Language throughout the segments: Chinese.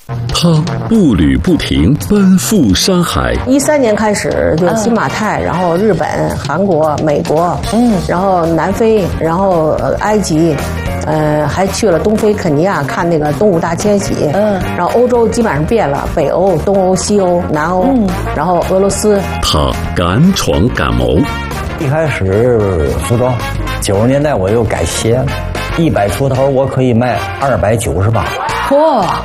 他步履不停，奔赴山海。 13年开始就新马泰，然后日本、韩国、美国，然后南非，然后埃及，还去了东非肯尼亚看那个动物大迁徙，然后欧洲基本上遍了，北欧、东欧、西欧、南欧，然后俄罗斯。 他敢闯敢谋。 一开始服装，90年代我就改鞋了，100出头我可以卖298。 哇！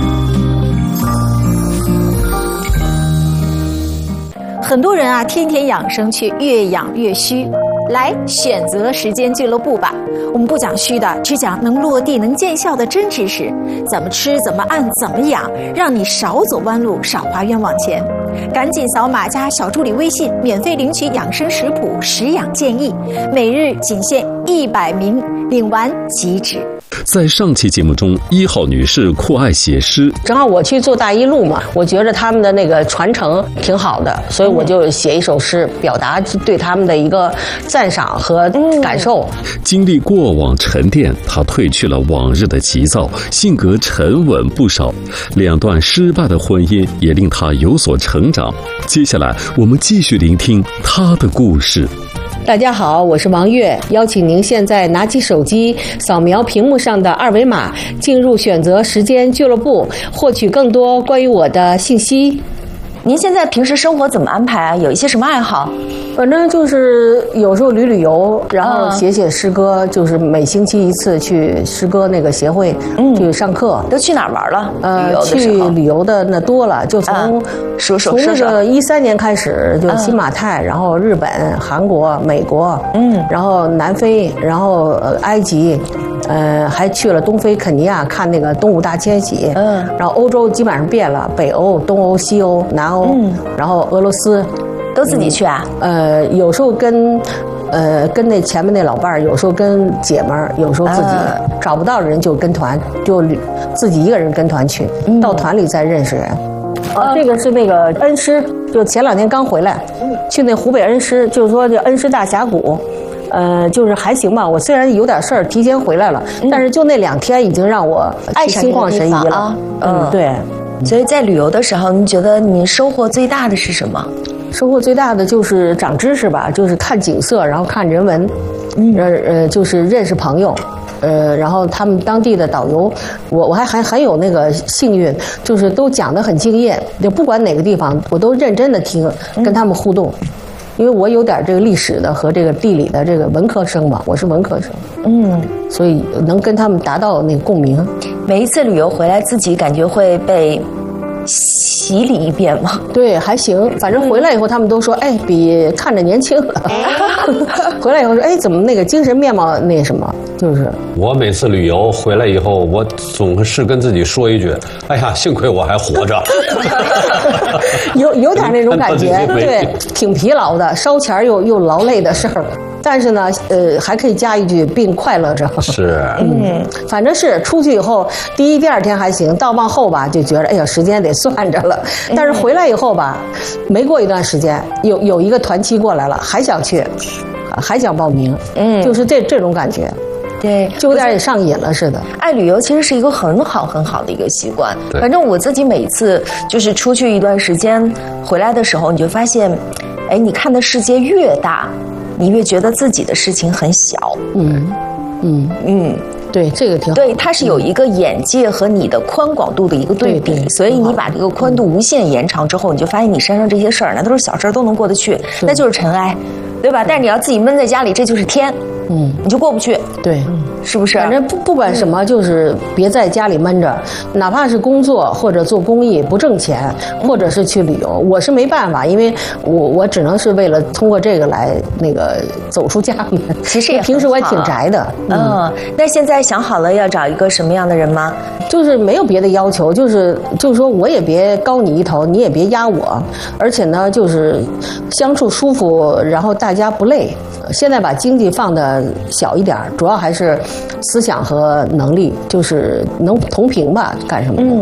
很多人啊，天天养生却越养越虚。来选择时间俱乐部吧，我们不讲虚的，只讲能落地能见效的真知识。怎么吃，怎么按，怎么养，让你少走弯路，少花冤枉钱。赶紧扫码加小助理微信，免费领取养生食谱、食养建议，每日仅限100名，领完即止。 在上期节目中，1号女士酷爱写诗， 正好我去做大一路嘛，我觉得他们的那个传承挺好的，所以我就写一首诗，表达对他们的一个赞赏和感受。 经历过往沉淀，她褪去了往日的急躁，性格沉稳不少。2段失败的婚姻也令她有所成长。接下来我们继续聆听她的故事。 大家好，我是王悦，邀请您现在拿起手机，扫描屏幕上的2维码，进入选择时间俱乐部，获取更多关于我的信息。 您现在平时生活怎么安排啊？有一些什么爱好？ 反正就是有时候旅游，然后写诗歌，就是每星期1次去诗歌那个协会去上课。 都去哪儿玩了？ 去旅游的那多了，就从那个13年开始，就新马泰，然后日本、韩国、美国，然后南非，然后埃及。还去了东非肯尼亚看那个动物大迁徙，然后欧洲基本上遍了，北欧、东欧、西欧、南欧，然后俄罗斯， 都自己去啊？ 有时候跟那前面那老伴儿，有时候跟姐们儿，有时候自己找不到人就跟团，就自己一个人跟团去，到团里再认识人。这个是那个恩施，就前2天刚回来，去那湖北恩施，就是说这恩施大峡谷。就是还行吧。我虽然有点事儿提前回来了，但是就那2天已经让我心旷神怡了。对。 所以在旅游的时候，你觉得你收获最大的是什么？ 收获最大的就是长知识吧，就是看景色，然后看人文，就是认识朋友。然后他们当地的导游，我还有那个幸运，就是都讲得很敬业，就不管哪个地方，我都认真的听，跟他们互动。因为我有点这个历史的和这个地理的这个文科生嘛，我是文科生，所以能跟他们达到那个共鸣。 每一次旅游回来，自己感觉会被洗礼一遍吗？ 对，还行，反正回来以后他们都说，哎，比看着年轻了。回来以后说，哎，怎么那个精神面貌那什么，就是我每次旅游回来以后，我总是跟自己说一句，哎呀，幸亏我还活着。 有点那种感觉，对，挺疲劳的，烧钱又劳累的事儿。但是呢，还可以加一句并快乐着。 是， 反正是出去以后，第1、第2天还行，到往后吧就觉得，哎呀，时间得算着了。但是回来以后吧，没过一段时间，有一个团期过来了，还想去，还想报名，就是这种感觉。 对， 就有点也上瘾了似的。 爱旅游其实是一个很好的一个习惯。反正我自己每次就是出去一段时间回来的时候，你就发现，哎，你看的世界越大，你越觉得自己的事情很小。 对，这个挺好。 对，它是有一个眼界和你的宽广度的一个对比，对，所以你把这个宽度无限延长之后，你就发现你身上这些事儿，那都是小事儿，都能过得去，那就是尘埃，对吧？但是你要自己闷在家里，这就是天。你就过不去。 对， 是不是？ 反正不管什么，就是别在家里闷着，哪怕是工作或者做公益不挣钱，或者是去旅游，我是没办法，因为我只能是为了通过这个来那个走出家门。 其实也平时我也挺宅的。 那现在想好了要找一个什么样的人吗？ 就是没有别的要求，就是说我也别高你一头，你也别压我，而且呢，就是相处舒服，然后大家不累。现在把经济放的小一点，主要还是思想和能力，就是能同频吧，干什么的。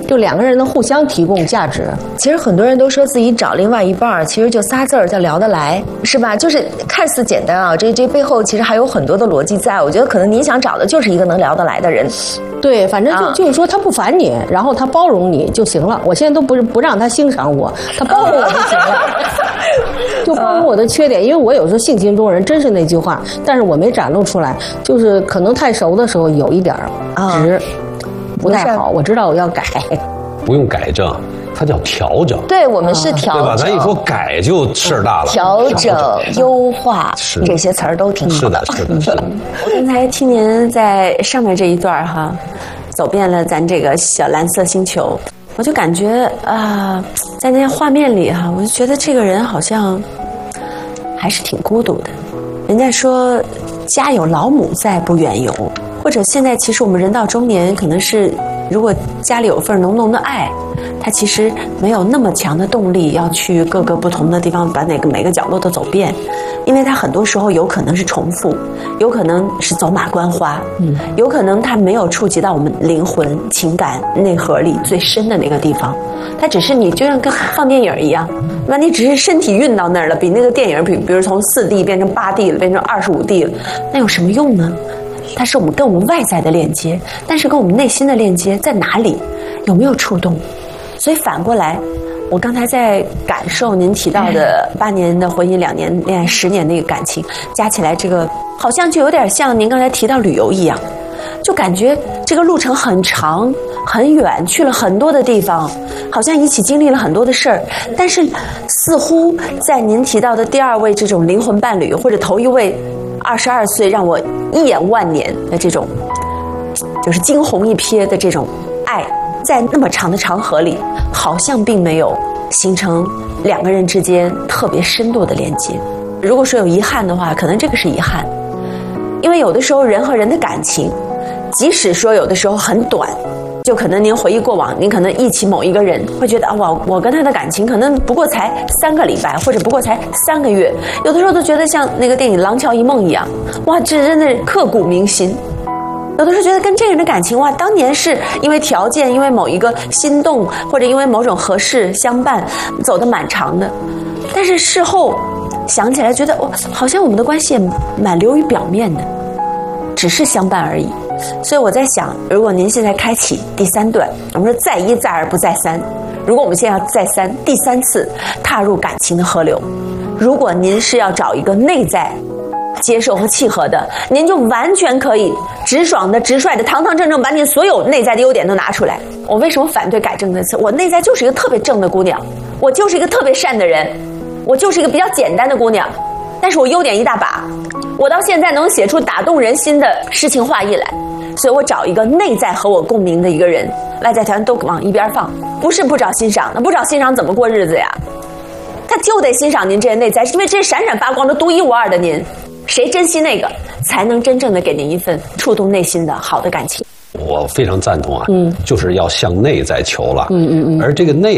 就2个人能互相提供价值。 其实很多人都说自己找另外一半，其实就仨字儿叫聊得来，是吧？就是看似简单啊，这背后其实还有很多的逻辑在。我觉得可能您想找的就是一个能聊得来的人。 对，反正就是说他不烦你，然后他包容你就行了。我现在都不让他欣赏我，他包容我就行了。就包容我的缺点，因为我有时候性情中人，真是那句话，但是我没展露出来，就是可能太熟的时候有一点直，不太好。我知道我要改， 不用改正，它叫调整。 对，我们是调整， 对吧？咱一说改就事儿大了。 调整、优化这些词儿都挺好的。 是的。 我刚才听您在上面这一段哈，走遍了咱这个小蓝色星球。我就感觉在那画面里哈，我就觉得这个人好像还是挺孤独的。人家说家有老母在不远游，或者现在其实我们人到中年，可能是如果家里有份浓浓的爱，他其实没有那么强的动力要去各个不同的地方把每个角落都走遍，因为他很多时候有可能是重复，有可能是走马观花，有可能他没有触及到我们灵魂情感内核里最深的那个地方，他只是你就像跟放电影一样，那你只是身体运到那儿了，比那个电影比如从4D 变成8D 了，变成25D 了，那有什么用呢？它是我们跟我们外在的链接，但是跟我们内心的链接在哪里？有没有触动？所以反过来，我刚才在感受您提到的8年的婚姻、2年恋爱、10年的一个感情，加起来这个好像就有点像您刚才提到旅游一样，就感觉这个路程很长很远，去了很多的地方，好像一起经历了很多的事儿，但是似乎在您提到的第2位这种灵魂伴侣，或者头一位22岁让我一眼万年的这种，就是惊鸿一瞥的这种爱，在那么长的长河里，好像并没有形成2个人之间特别深度的连接。如果说有遗憾的话，可能这个是遗憾，因为有的时候人和人的感情，即使说有的时候很短，就可能您回忆过往，您可能忆起某一个人，会觉得我跟他的感情可能不过才3个礼拜，或者不过才3个月，有的时候都觉得像那个电影《廊桥遗梦》一样，哇，这真的刻骨铭心。有的时候觉得跟这个人的感情，哇，当年是因为条件，因为某一个心动，或者因为某种合适相伴，走得蛮长的，但是事后想起来，觉得好像我们的关系也蛮流于表面的，只是相伴而已。所以我在想，如果您现在开启第3段，我们说再1再2不再3，如果我们现在要再3，第3次踏入感情的河流，如果您是要找一个内在接受和契合的，您就完全可以直爽的、直率的、堂堂正正把你所有内在的优点都拿出来。我为什么反对改正的词？我内在就是一个特别正的姑娘，我就是一个特别善的人，我就是一个比较简单的姑娘，但是我优点一大把，我到现在能写出打动人心的诗情画意来。所以我找一个内在和我共鸣的一个人，外在条件都往一边放，不是不找欣赏，那不找欣赏怎么过日子呀？他就得欣赏您这些内在，因为这是闪闪发光的、独一无二的您。谁珍惜那个，才能真正的给您一份触动内心的好的感情。 我非常赞同啊，就是要向内在求了，而这个内